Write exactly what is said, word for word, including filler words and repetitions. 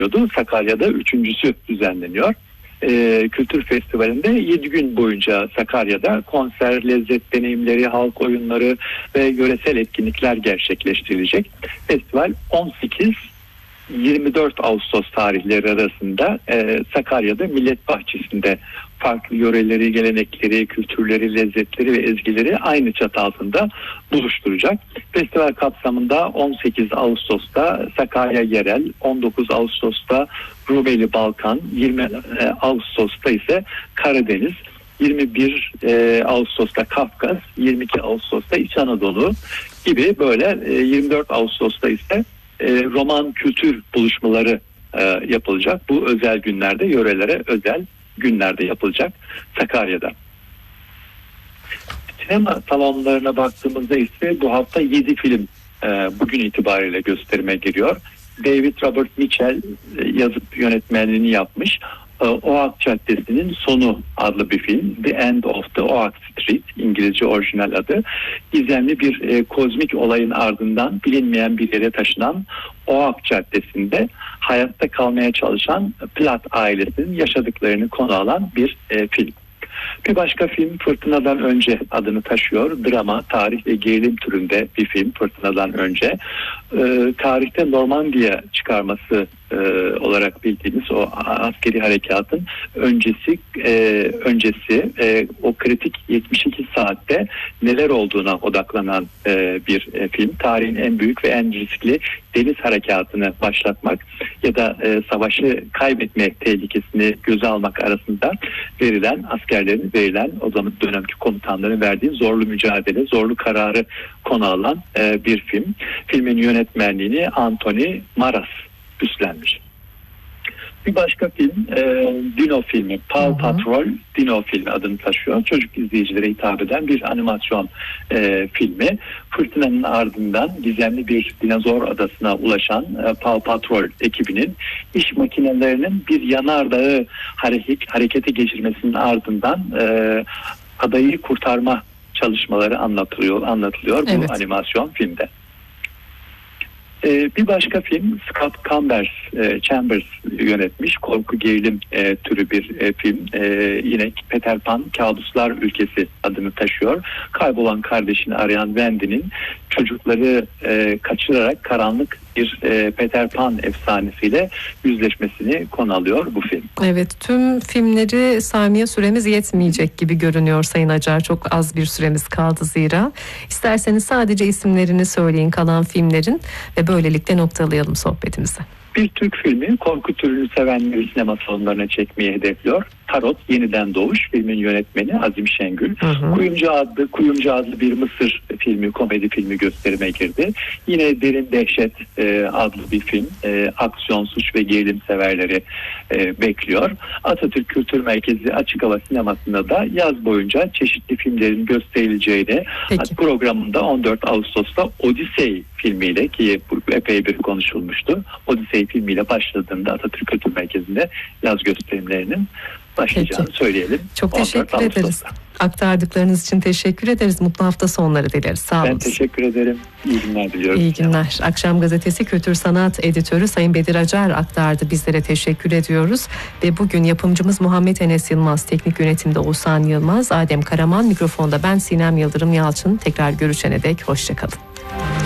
Sakarya'da üçüncüsü düzenleniyor. Ee, kültür festivalinde yedi gün boyunca Sakarya'da konser, lezzet deneyimleri, halk oyunları ve yöresel etkinlikler gerçekleştirilecek. Festival on sekiz yirmi dört Ağustos tarihleri arasında e, Sakarya'da Millet Bahçesi'nde farklı yöreleri, gelenekleri, kültürleri, lezzetleri ve ezgileri aynı çatı altında buluşturacak. Festival kapsamında on sekiz Ağustos'ta Sakarya Yerel, on dokuz Ağustos'ta Rumeli Balkan, yirmi Ağustos'ta ise Karadeniz, yirmi bir Ağustos'ta Kafkas, yirmi iki Ağustos'ta İç Anadolu gibi böyle yirmi dört Ağustos'ta ise roman kültür buluşmaları yapılacak. Bu özel günlerde, yörelere özel günlerde yapılacak Sakarya'da. Sinema salonlarına baktığımızda ise bu hafta yedi film e, bugün itibariyle gösterime giriyor. David Robert Mitchell e, yazıp yönetmenliğini yapmış. E, Oak Caddesi'nin Sonu adlı bir film. The End of the Oak Street, İngilizce orijinal adı. Gizemli bir e, kozmik olayın ardından bilinmeyen bir yere taşınan Oak Caddesi'nde hayatta kalmaya çalışan Platt ailesinin yaşadıklarını konu alan bir e, film. Bir başka film Fırtınadan Önce adını taşıyor. Drama, tarih ve gerilim türünde bir film Fırtınadan Önce. E, tarihte Normandiya çıkarması e, olarak bildiğimiz o askeri harekatın öncesi e, öncesi e, o kritik yetmiş iki saatte neler olduğuna odaklanan e, bir e, film. Tarihin en büyük ve en riskli deniz harekatını başlatmak ya da e, savaşı kaybetme tehlikesini göze almak arasında verilen askerlerin verilen o zaman dönemki komutanların verdiği zorlu mücadele, zorlu kararı konu alan e, bir film. Filmin yönetmenliğini Anthony Maras üstlenmiş. Bir başka film e, Dino filmi, Paw Patrol Dino filmi adını taşıyor. Çocuk izleyicilere hitap eden bir animasyon e, filmi. Fırtınanın ardından gizemli bir dinozor adasına ulaşan e, Paw Patrol ekibinin iş makinelerinin bir yanardağı hareket, harekete geçirmesinin ardından e, adayı kurtarma çalışmaları anlatılıyor, anlatılıyor evet. Bu animasyon filmde. Ee, bir başka film Scott Chambers, e, Chambers yönetmiş korku gerilim e, türü bir e, film. E, yine Peter Pan Kabuslar Ülkesi adını taşıyor. Kaybolan kardeşini arayan Wendy'nin çocukları e, kaçırarak karanlık bir e, Peter Pan efsanesiyle yüzleşmesini konu alıyor bu film. Evet, tüm filmleri saymaya süremiz yetmeyecek gibi görünüyor Sayın Acar. Çok az bir süremiz kaldı zira. İsterseniz sadece isimlerini söyleyin kalan filmlerin ve böylelikle noktalayalım sohbetimizi. Bir Türk filmi korku türünü sevenleri sinema salonlarına çekmeyi hedefliyor. Tarot Yeniden Doğuş filmin yönetmeni Azim Şengül. Hı hı. Kuyumcu adlı Kuyumcu adlı bir Mısır filmi, komedi filmi gösterime girdi. Yine Derin Dehşet e, adlı bir film. E, aksiyon, suç ve gerilim severleri e, bekliyor. Atatürk Kültür Merkezi Açık Hava Sineması'nda da yaz boyunca çeşitli filmlerin gösterileceğini, programında on dört Ağustos'ta Odisey filmiyle, ki bu epey bir konuşulmuştu, Odisey filmiyle başladığında Atatürk Kültür Merkezi'nde yaz gösterimlerinin başlayacağını Peki. söyleyelim. Çok teşekkür ederiz. Aktardıklarınız için teşekkür ederiz. Mutlu hafta sonları dileriz. Sağ olun. Ben teşekkür ederim. İyi günler diliyorum. İyi günler. Akşam Gazetesi Kültür Sanat Editörü Sayın Bedir Acar aktardı. Bizlere teşekkür ediyoruz. Ve bugün yapımcımız Muhammed Enes Yılmaz, teknik yönetimde Oğuzhan Yılmaz, Adem Karaman, mikrofonda ben Sinem Yıldırım Yalçın. Tekrar görüşene dek hoşçakalın.